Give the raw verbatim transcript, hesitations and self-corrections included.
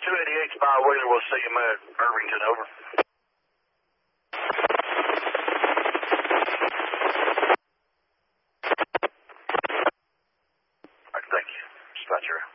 two eighty-eight by Wheeler, we'll see him at Irvington, over. All right, thank you. Dispatcher.